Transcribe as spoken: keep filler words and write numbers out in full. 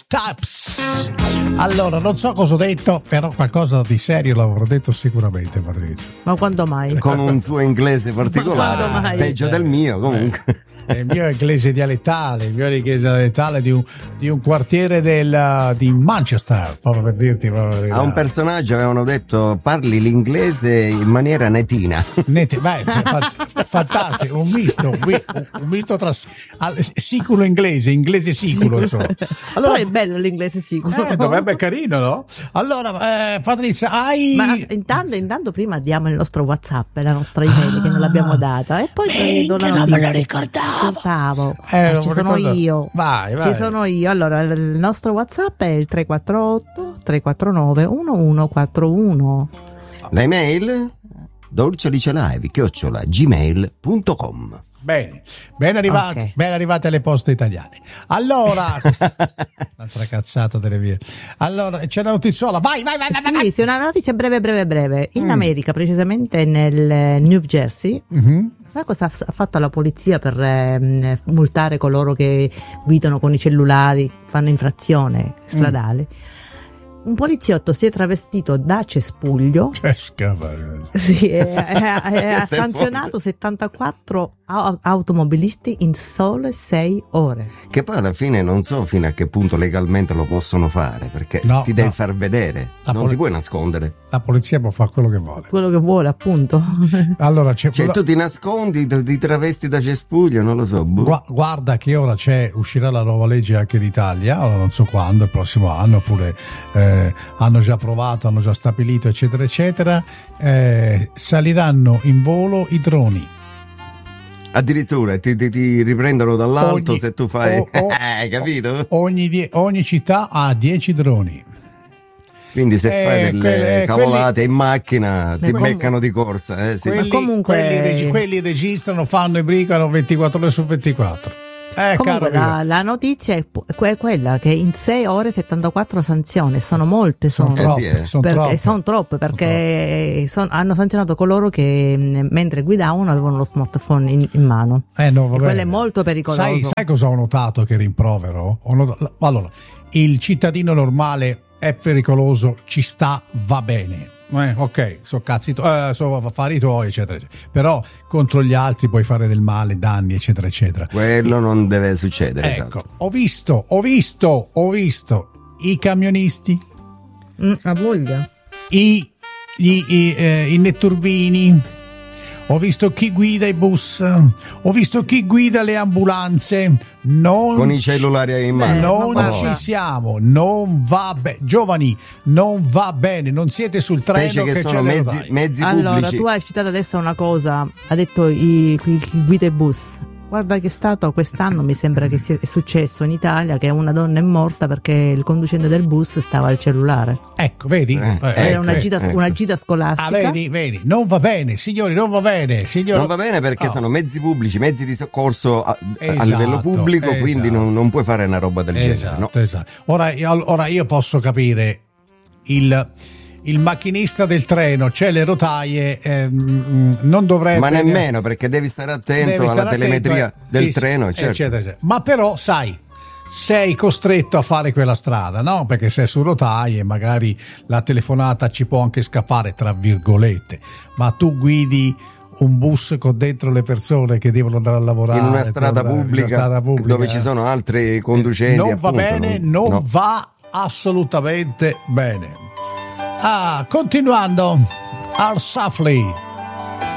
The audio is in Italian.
Taps. Allora, non so cosa ho detto, però qualcosa di serio l'avrò detto sicuramente, Patrizia. Ma quando mai? Con un suo inglese particolare, peggio del mio comunque. Il mio è inglese dialettale, il mio è inglese dialettale di un, di un quartiere del, di Manchester, proprio per dirti. Proprio per dire. A un personaggio avevano detto parli l'inglese in maniera netina. Net, beh, fantastico, un misto, un, un misto tra siculo inglese, inglese siculo, insomma. Allora, però è bello l'inglese siculo. Eh, dovrebbe carino, no? Allora, eh, Patrizia, hai... Ma intanto, intanto prima diamo il nostro WhatsApp, la nostra email ah, che non l'abbiamo data e poi eh, do la non me lo ricordavo. Ascoltavo. Eh, ci sono ricordo. io. Vai, vai. Ci sono io. Allora, il nostro WhatsApp è il tre quattro otto tre quattro nove uno uno quattro uno. La email dolcelicelive chiocciola gmail punto com. Bene, ben arrivati, okay. ben arrivati alle poste italiane. Allora, un'altra cazzata delle mie. Allora, c'è una notiziola, vai, vai, vai, vai, sì, vai. Sì, una notizia breve, breve, breve. In mm. America, precisamente nel New Jersey, mm-hmm. Sa cosa ha fatto la polizia per eh, multare coloro che guidano con i cellulari, fanno infrazione stradale? Mm. Un poliziotto si è travestito da cespuglio, sì, e, e, e ha sanzionato settantaquattro automobilisti in sole sei ore. Che poi alla fine non so fino a che punto legalmente lo possono fare, perché no, ti devi no. far vedere, la non poli- ti puoi nascondere. La polizia può fare quello che vuole. Quello che vuole, appunto. Allora, c'è cioè tu ti nascondi, ti travesti da cespuglio, non lo so. Gu- guarda che ora c'è, uscirà la nuova legge anche in Italia, ora non so quando, il prossimo anno, oppure eh, hanno già provato, hanno già stabilito, eccetera, eccetera, eh, saliranno in volo i droni. Addirittura ti, ti, ti riprendono dall'alto ogni, se tu fai, o, o, hai capito? Ogni, die, ogni città ha dieci droni. Quindi se eh, fai delle quelle, cavolate quelli, in macchina ti com- beccano di corsa. Eh, sì. Quelli, ma comunque quelli, reg- quelli registrano, fanno e brigano ventiquattro ore su ventiquattro. Eh, comunque caro la, la notizia è, è quella che in sei ore settantaquattro sanzioni, sono molte, sono, sono troppe, eh sì, eh. sono perché, troppe. Sono troppe perché son, hanno sanzionato coloro che mentre guidavano avevano lo smartphone in, in mano. Eh no, va e bene. quello è molto pericoloso. Sai, sai cosa ho notato che rimprovero? Ho notato, allora, il cittadino normale è pericoloso, ci sta, va bene. Eh, ok, so cazzi tu- eh, so affari tuoi, eccetera, eccetera. Però contro gli altri puoi fare del male, danni, eccetera, eccetera. Quello e, non deve succedere. Ecco, esatto. ho visto, ho visto, ho visto i camionisti, mm, a voglia, i, gli, i, eh, i netturbini. Ho visto chi guida i bus, ho visto chi guida le ambulanze. Non con i cellulari in mano. Non ci siamo, non va bene. Giovani, non va bene, non siete sul Specie treno che, che sono c'è mezzi, mezzi allora, pubblici. tu hai citato adesso una cosa, ha detto i, chi, chi guida i bus. Guarda che è stato quest'anno, mi sembra che sia è successo in Italia che una donna è morta perché il conducente del bus stava al cellulare. Ecco, vedi? Eh, eh, Era ecco, una gita, ecco. una gita scolastica. Ah, vedi, vedi, non va bene, signori, non va bene. Signori... Non va bene perché oh. sono mezzi pubblici, mezzi di soccorso a, esatto, a livello pubblico, esatto. quindi non, non puoi fare una roba del esatto, genere. No? Esatto. Ora, ora io posso capire il... il macchinista del treno, c'è le rotaie, eh, non dovrebbe... Ma nemmeno, perché devi stare attento devi stare alla telemetria attento, eh, del sì, treno, certo. eccetera, eccetera. Ma però, sai, sei costretto a fare quella strada, no? Perché sei su rotaie, magari la telefonata ci può anche scappare, tra virgolette, ma tu guidi un bus con dentro le persone che devono andare a lavorare in una strada, pubblica, in una strada pubblica dove ci sono altri conducenti. Non appunto, va bene, non, non no. va assolutamente bene. Ah, continuando, Al Safley.